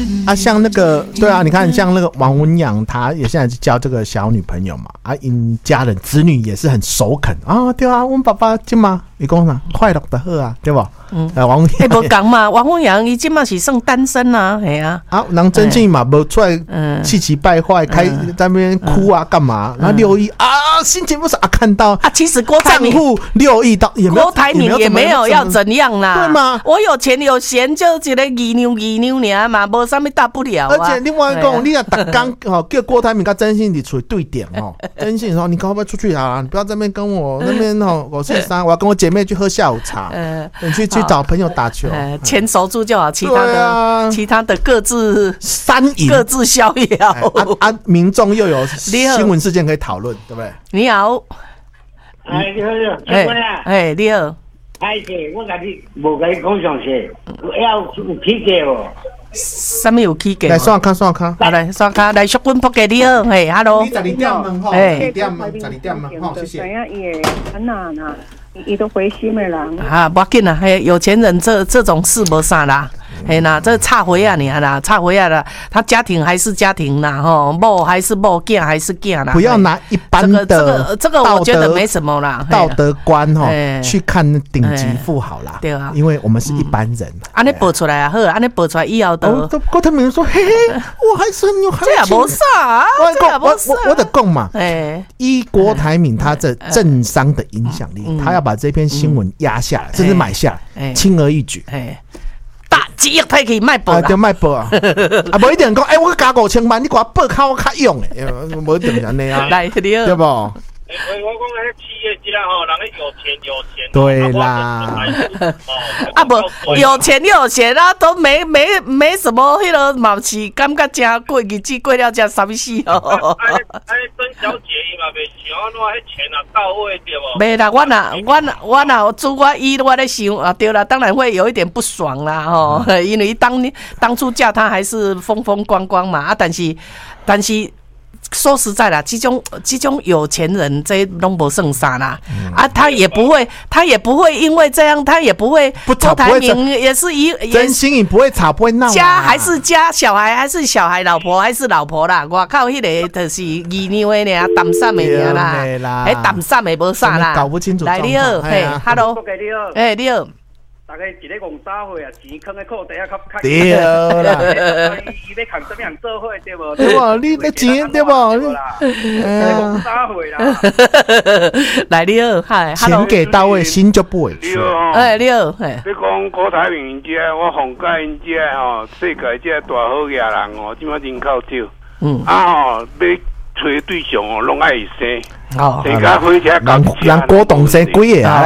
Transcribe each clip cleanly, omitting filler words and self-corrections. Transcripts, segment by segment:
啊，像那个对啊，你看像那个王文洋，他也现在交这个小女朋友嘛，啊，因家人子女也是很首肯啊，对啊，我们爸爸今嘛，你讲啥快乐的好啊，对吧？王文洋无讲嘛，王文洋伊今嘛是算单身啊，系啊。 啊，人真正嘛，无出来气急败坏，开在那边哭啊，干嘛？然后6亿啊，心情不是啊，看到啊，其实郭台铭 6亿到也没有， 郭台铭也没有要怎样啦， 对吗？ 我有钱有闲，就一个二妞尔嘛，无啥物大不了啊。 而且另外讲，你若逐工吼叫郭台铭跟曾信你出去对点哦，曾信说你可不可以出去啊？你不要在那边跟我那边吼543，我要跟我姐妹去喝下午茶，你去找朋友打球， 钱守住就好，其他的各自三赢， 各自逍遥。 民众又有新闻事件可以讨论，对不对？ 你好， 你好， 你好。 歹势，我甲你无甲你讲详细，要有起价无？ 什么有起价？ 来刷卡， 来刷卡，来淑君仆嘅你好，嘿 ，hello。 12點問吼，12點問吼，謝謝。 怎樣也很難啊，伊都灰心的人。 啊，不要緊啦，嘿，有錢人這種事無啥啦。嘿啦，这插回啊你啦，插回啊啦，他家庭还是家庭啦，吼，某还是某，囝还是囝啦。 不要拿一般的这个我觉得没什么啦， 道德观吼去看顶级富豪啦，对啊，因为我们是一般人。 安尼报出来啊，好，安尼报出来以后都。 郭台铭说，嘿，我还是很有行情。 这也无啥，这也无啥。 我的讲嘛，依郭台铭他的政商的影响力，他要把这篇新闻压下来，甚至买下来，轻而易举。 大几亿可以卖报啦， 就卖报啊！啊，无一定讲，我加5000万，你给我报靠我较用诶，无一定安尼啊， 来， 对不？ 我讲那些企业家吼，人家有钱。 对啦， 啊不，有钱啊，都没什么，迄个嘛是感觉真过日子过了真惨死哦。 曾小姐伊嘛袂想安怎迄钱啊到位对无？ 袂啦，我若自我以我咧想啊，对啦，当然会有一点不爽啦吼，因为当初嫁他还是风风光光嘛啊，但是。说实在啦，这种有钱人这拢无算啥啦，啊，他也不会因为这样，他也不会郭台铭也是真心也不会吵不会闹， 家还是家，小孩还是小孩，老婆还是老婆啦，外口迄个就是二妞的尔，淡散的尔啦，哎，淡散的无啥啦， 搞不清楚。 来你好，嘿 ，hello， 你好。 大家一个戆xã會啊，錢囥喺褲底啊，較對啦。 伊要扛什麼樣做伙對無？ 對無？你錢對無？ 一個戆xã會啦。 來你好，嗨， 錢給到位，心就不委屈。 你好， 你講郭台銘因遮，我奉介因遮吼，世界遮大好野人哦，即馬人口少，吼，要找對象哦，攏愛生。 哦，人郭董生几个啊？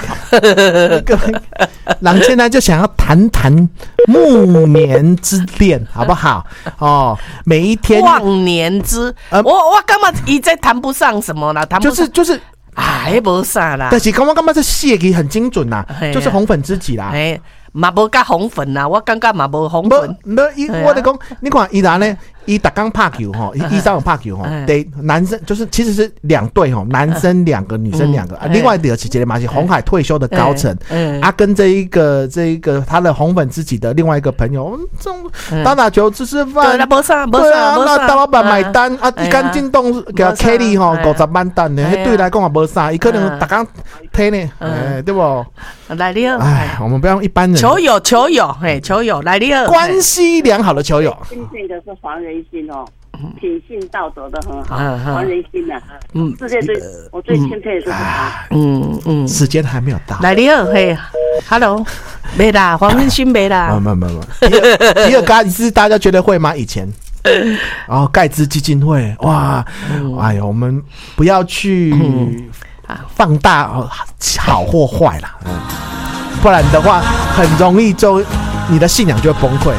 人现在就想要谈暮年之恋，好不好？哦，每一天忘年之，我感觉伊这谈不上什么啦，谈不上就是哎，无啥啦。 但是感觉这写的很精准啦，就是红粉知己啦。 嘛无甲红粉啦，我感觉嘛无红粉。 我在讲，你看伊拉呢？伊逐工拍球吼，伊上有拍球吼，对男生就是其实是2队吼，男生2个，女生2个，另外就是一个嘛是红海退休的高层，跟这一个他的红粉知己的另外一个朋友，打球吃饭， 对啊，无啥， 那大老板买单啊，一杆进洞给 Kelly 吼50万单呢，对来讲也无啥，伊可能逐工推呢，对不？ 来你好， 哎，我们不要用一般人， 球友，来你好， 关系良好的球友， 真正的是黄仁勋哦，品性道德都很好，黄仁勋呐，世界我最钦佩的就是他， 时间还没有到， 来你好，嘿 ，Hello， 没啦，黄仁勋没啦， 没，比尔盖茨大家觉得会吗？以前。然后盖茨基金会，哇，哎呦，我们不要去放大好或坏啦，不然的话很容易就你的信仰就会崩溃。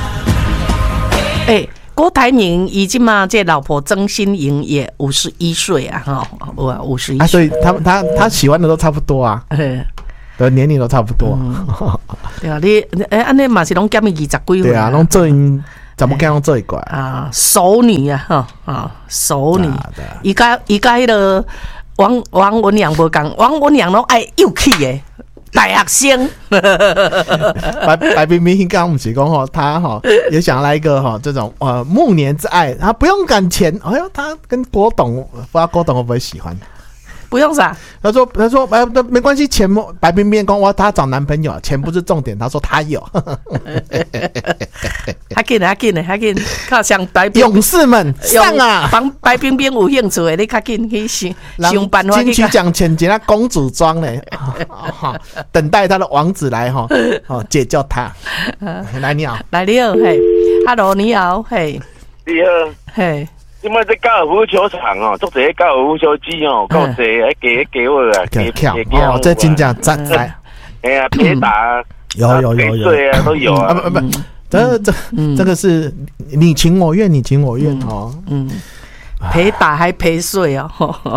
郭台铭已经嘛，这老婆曾心莹也51岁啊，哈，51岁， 所以他喜欢的都差不多啊，的年龄都差不多。 对啊，你安尼嘛是拢减伊20几岁， 对啊，拢做因。怎么讲这一块啊？熟女啊，熟女，伊甲迄个王文洋无讲，王文洋拢爱幼气的， 大学生。 白冰冰刚刚不是讲吼，他哈也想来一个哈这种暮年之爱，他不用赶钱。哎呦，他跟郭董，不知道郭董会不会喜欢？ 不用啥？ 他说没关系，钱白冰冰讲他找男朋友，钱不是重点。他说他有。 还紧，靠上白冰勇士们上啊！ 帮白冰冰有兴趣的，你较紧去想办法。 金曲奖前几那公主装嘞，等待他的王子来解救他。来你好， 你好，嘿 ，Hello， 你好，嘿， 你好， 嘿。 即摆在高尔夫球场哦，足侪高尔夫球机哦，够侪，还给我啊， 给这真正赞赞。 哎呀，铁打有， 水啊都有啊。 不，这个是你情我愿哦。 陪打还陪睡哦。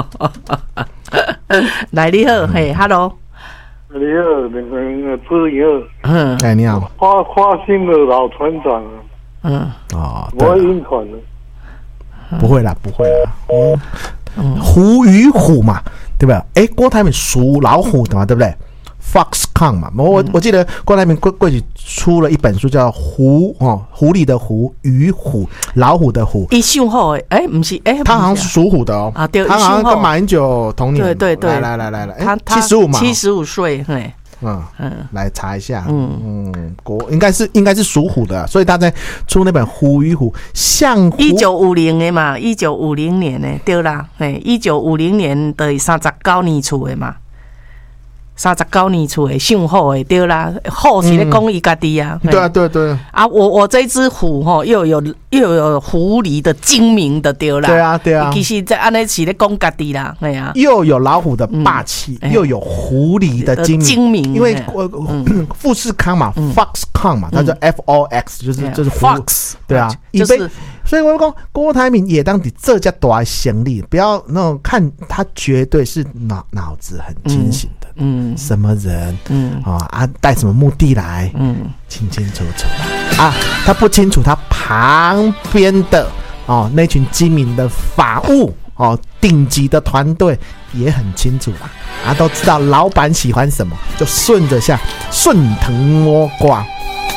来你好，嘿 ，Hello。 你好，那个朋友。 哎，你好。 花心的老船长啊。我晕船了。 不会啦，虎与虎嘛，对不对？郭台铭属老虎的嘛，对不对 ？Foxconn 嘛，我记得郭台铭过去出了一本书叫狐狸的狐与虎，老虎的虎。 一秀后不是他好像是属虎的哦。 啊，对， 他好像跟马英九同年。 对， 来， 他 75嘛 ，75岁，嘿。 来查一下，应该是属虎的，所以他在出那本《虎与虎》，像 1950的嘛，1950年的对啦，1950年的39年出的嘛，39年出的上虎的对啦，虎是咧讲伊家己啊， 对啊， 我这只虎又有狐狸的精明的对啦， 对啊， 其实在安尼是咧讲家己啦，对啊， 又有老虎的霸气，又有狐狸的精明，因为富士康嘛，Foxconn 嘛，它叫 FOX，就是 Fox， 对啊，所以我讲郭台铭也当底这家大行李，不要那种看他绝对是脑子很清醒的，什么人，带什么目的来，清清楚楚啊，他不清楚他旁边的那群精明的法务顶级的团队也很清楚啦，都知道老板喜欢什么，就顺着下顺藤摸瓜。